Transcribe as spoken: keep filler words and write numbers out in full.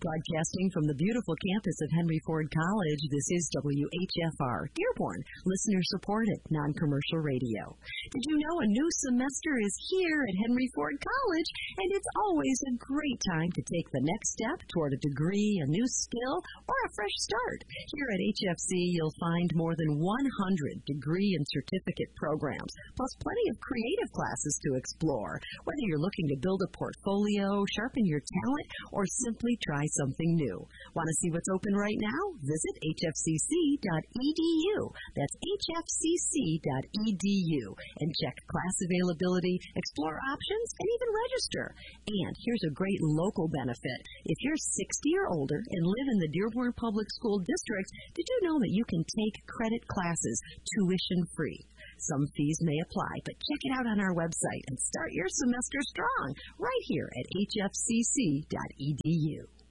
Broadcasting from the beautiful campus of Henry Ford College, this is W H F R, Dearborn, listener-supported, non-commercial radio. Did you know a new semester is here at Henry Ford College, and it's always a great time to take the next step toward a degree, a new skill, or a fresh start. Here at H F C, you'll find more than one hundred degree and certificate programs, plus plenty of creative classes to explore. Whether you're looking to build a portfolio, sharpen your talent, or simply try something new. Want to see what's open right now? Visit H F C C dot E D U. That's H F C C dot E D U. And check class availability, explore options, and even register. And here's a great local benefit. If you're sixty or older and live in the Dearborn Public School District, did you know that you can take credit classes tuition-free? Some fees may apply, but check it out on our website and start your semester strong right here at H F C C dot E D U.